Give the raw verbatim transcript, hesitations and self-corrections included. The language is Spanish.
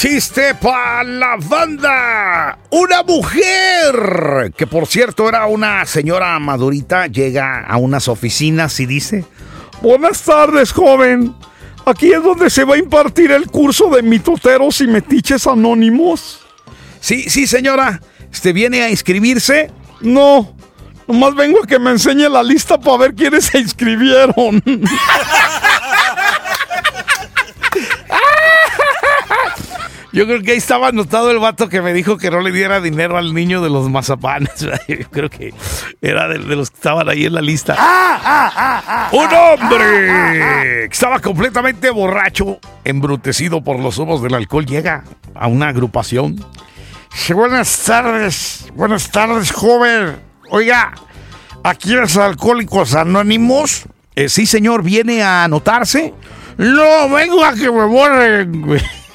chiste para la banda. Una mujer, que por cierto era una señora madurita, llega a unas oficinas y dice: buenas tardes, joven. Aquí es donde se va a impartir el curso de mitoteros y metiches anónimos. Sí, sí, señora. ¿Usted viene a inscribirse? No, nomás vengo a que me enseñe la lista para ver quiénes se inscribieron. Yo creo que ahí estaba anotado el vato que me dijo que no le diera dinero al niño de los mazapanes. Yo creo que era de, de los que estaban ahí en la lista. Un hombre que estaba completamente borracho, embrutecido por los humos del alcohol, llega a una agrupación. Sí, buenas tardes, buenas tardes, joven. Oiga, ¿aquí eres Alcohólicos Anónimos? Eh, sí, señor, ¿viene a anotarse? No, vengo a que me borren, güey.